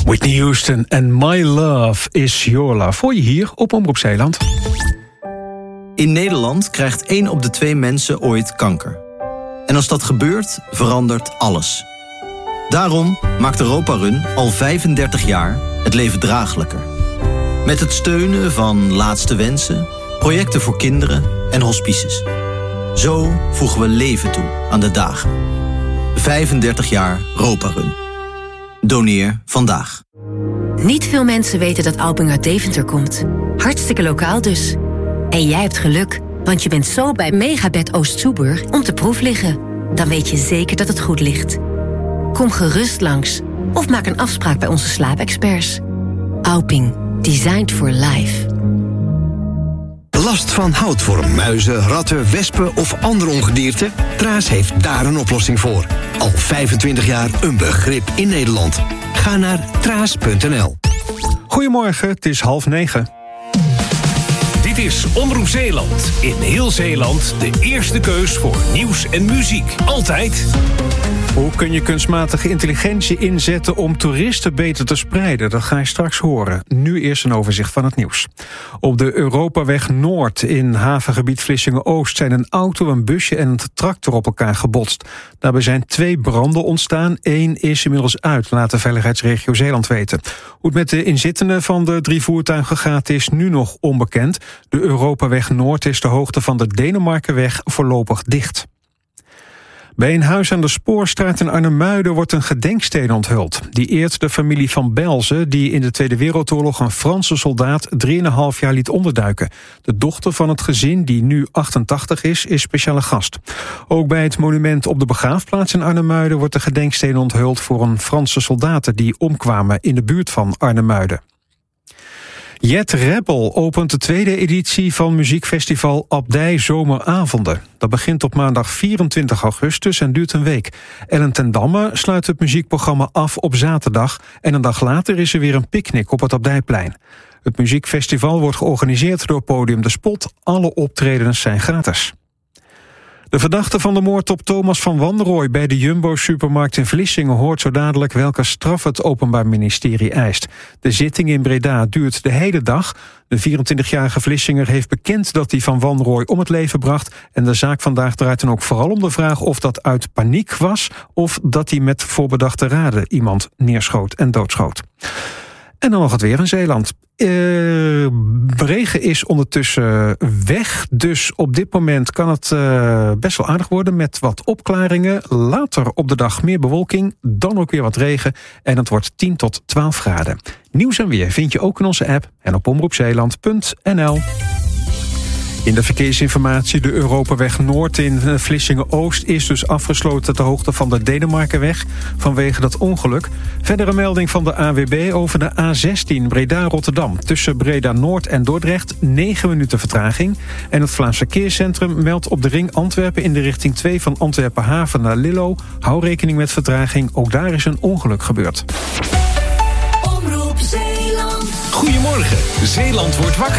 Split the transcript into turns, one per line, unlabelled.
Whitney Houston en My Love is Your Love. Voor je hier op Omroep Zeeland.
In Nederland krijgt 1 op de 2 mensen ooit kanker. En als dat gebeurt, verandert alles. Daarom maakt Europa Run al 35 jaar het leven draaglijker. Met het steunen van Laatste Wensen, projecten voor kinderen en hospices. Zo voegen we leven toe aan de dagen. 35 jaar Europa Run. Doneer vandaag.
Niet veel mensen weten dat Alping uit Deventer komt. Hartstikke lokaal dus. En jij hebt geluk, want je bent zo bij Megabed Oost-Soeburg om te proef liggen. Dan weet je zeker dat het goed ligt. Kom gerust langs of maak een afspraak bij onze slaapexperts. Alping, designed for life.
Last van houtworm, muizen, ratten, wespen of andere ongedierte? Traas heeft daar een oplossing voor. Al 25 jaar een begrip in Nederland. Ga naar traas.nl.
Goedemorgen, het is 8:30.
Dit is Omroep Zeeland. In heel Zeeland de eerste keus voor nieuws en muziek. Altijd.
Hoe kun je kunstmatige intelligentie inzetten om toeristen beter te spreiden? Dat ga je straks horen. Nu eerst een overzicht van het nieuws. Op de Europaweg Noord in havengebied Vlissingen-Oost zijn een auto, een busje en een tractor op elkaar gebotst. Daarbij zijn 2 branden ontstaan. 1 is inmiddels uit, laat de veiligheidsregio Zeeland weten. Hoe het met de inzittenden van de 3 voertuigen gaat is nu nog onbekend. De Europaweg Noord is de hoogte van de Denemarkenweg voorlopig dicht. Bij een huis aan de Spoorstraat in Arnhemuiden wordt een gedenksteen onthuld. Die eert de familie van Belzen, die in de Tweede Wereldoorlog een Franse soldaat 3,5 jaar liet onderduiken. De dochter van het gezin, die nu 88 is speciale gast. Ook bij het monument op de begraafplaats in Arnhemuiden wordt de gedenksteen onthuld voor een Franse soldaten die omkwamen in de buurt van Arnhemuiden. Jet Rebel opent de 2e editie van muziekfestival Abdij Zomeravonden. Dat begint op maandag 24 augustus en duurt een week. Ellen ten Damme sluit het muziekprogramma af op zaterdag en een dag later is er weer een picknick op het Abdijplein. Het muziekfestival wordt georganiseerd door Podium de Spot. Alle optredens zijn gratis. De verdachte van de moord op Thomas van Wanrooy bij de Jumbo-supermarkt in Vlissingen hoort zo dadelijk welke straf het Openbaar Ministerie eist. De zitting in Breda duurt de hele dag. De 24-jarige Vlissinger heeft bekend dat hij Van Wanrooy om het leven bracht. En de zaak vandaag draait dan ook vooral om de vraag of dat uit paniek was of dat hij met voorbedachte raden iemand neerschoot en doodschoot. En dan nog het weer in Zeeland. Regen is ondertussen weg, dus op dit moment kan het best wel aardig worden met wat opklaringen. Later op de dag meer bewolking, dan ook weer wat regen en het wordt 10 tot 12 graden. Nieuws en weer vind je ook in onze app en op omroepzeeland.nl. In de verkeersinformatie, de Europaweg Noord in Vlissingen-Oost is dus afgesloten ter hoogte van de Denemarkenweg vanwege dat ongeluk. Verder een melding van de AWB over de A16 Breda-Rotterdam. Tussen Breda-Noord en Dordrecht 9 minuten vertraging. En het Vlaams Verkeerscentrum meldt op de ring Antwerpen in de richting 2 van Antwerpen-Haven naar Lillo. Hou rekening met vertraging, ook daar is een ongeluk gebeurd.
Goedemorgen, Zeeland wordt wakker.